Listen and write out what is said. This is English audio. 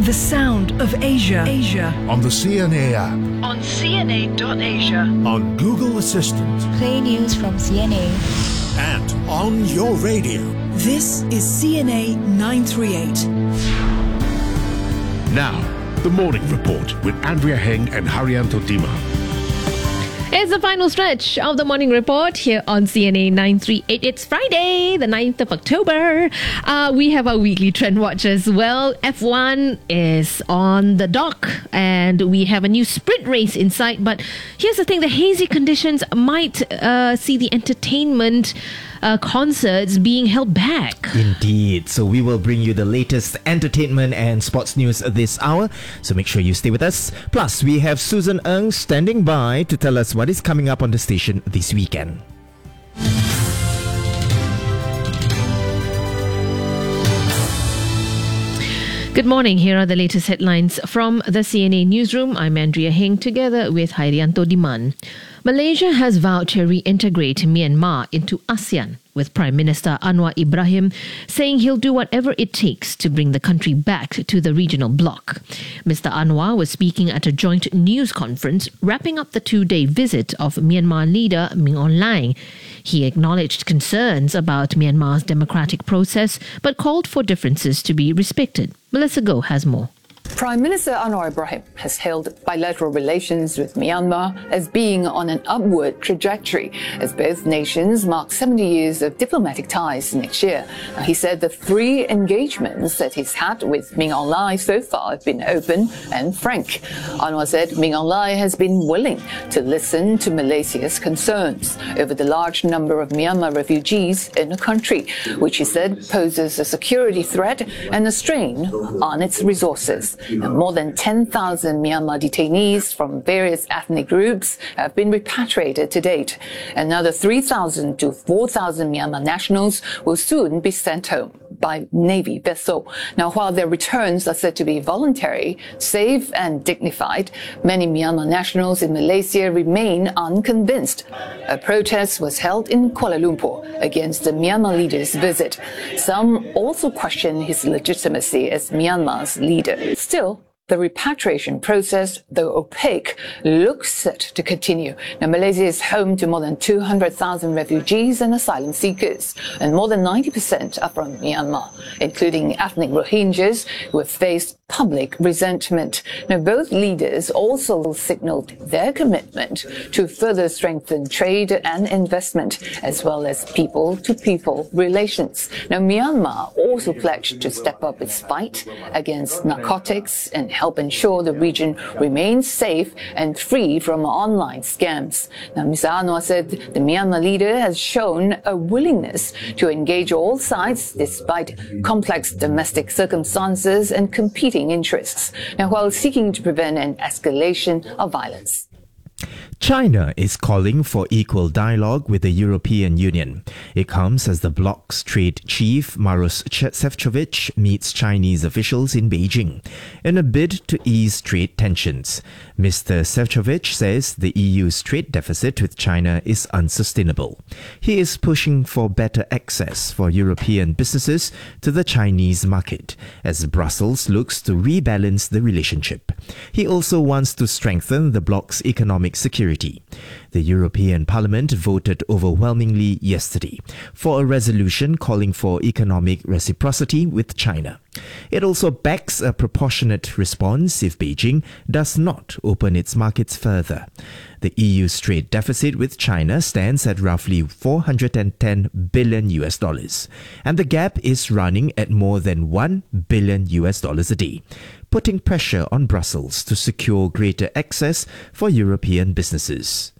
The sound of Asia. On the CNA app. On CNA.Asia. On Google Assistant. Play news from CNA. And on your radio. This is CNA 938. Now, the Morning Report with Andrea Heng and Haryanto Dima. It's the final stretch of the Morning Report here on CNA 938. It's Friday, the 9th of October. We have our weekly trend watch as well. F1 is on the dock and we have a new sprint race in sight. But here's the thing, the hazy conditions might see the entertainment concerts being held back. Indeed. So we will bring you the latest entertainment and sports news this hour. So make sure you stay with us. Plus, we have Susan Ng standing by to tell us what is coming up on the station this weekend. Good morning. Here are the latest headlines from the CNA newsroom. I'm Andrea Heng together with Haryanto Diman. Malaysia has vowed to reintegrate Myanmar into ASEAN, with Prime Minister Anwar Ibrahim saying he'll do whatever it takes to bring the country back to the regional bloc. Mr. Anwar was speaking at a joint news conference wrapping up the two-day visit of Myanmar leader Min Aung Hlaing. He acknowledged concerns about Myanmar's democratic process but called for differences to be respected. Melissa Goh has more. Prime Minister Anwar Ibrahim has hailed bilateral relations with Myanmar as being on an upward trajectory as both nations mark 70 years of diplomatic ties next year. He said the three engagements that he's had with Min Aung Hlaing so far have been open and frank. Anwar said Min Aung Hlaing has been willing to listen to Malaysia's concerns over the large number of Myanmar refugees in the country, which he said poses a security threat and a strain on its resources. And more than 10,000 Myanmar detainees from various ethnic groups have been repatriated to date. Another 3,000 to 4,000 Myanmar nationals will soon be sent home by Navy vessel. Now, while their returns are said to be voluntary, safe and dignified, many Myanmar nationals in Malaysia remain unconvinced. A protest was held in Kuala Lumpur against the Myanmar leader's visit. Some also question his legitimacy as Myanmar's leader. Still, the repatriation process, though opaque, looks set to continue. Now, Malaysia is home to more than 200,000 refugees and asylum seekers, and more than 90% are from Myanmar, including ethnic Rohingyas who have faced public resentment. Now, both leaders also signaled their commitment to further strengthen trade and investment, as well as people-to-people relations. Now, Myanmar also pledged to step up its fight against narcotics and help ensure the region remains safe and free from online scams. Now, Mr. Anwar said the Myanmar leader has shown a willingness to engage all sides despite complex domestic circumstances and competing interests, now while seeking to prevent an escalation of violence. China is calling for equal dialogue with the European Union. It comes as the bloc's trade chief, Maros Šefčovič, meets Chinese officials in Beijing in a bid to ease trade tensions. Mr. Šefčovič says the EU's trade deficit with China is unsustainable. He is pushing for better access for European businesses to the Chinese market as Brussels looks to rebalance the relationship. He also wants to strengthen the bloc's economic security. The European Parliament voted overwhelmingly yesterday for a resolution calling for economic reciprocity with China. It also backs a proportionate response if Beijing does not open its markets further. The EU's trade deficit with China stands at roughly $410 billion and the gap is running at more than $1 billion a day, putting pressure on Brussels to secure greater access for European businesses.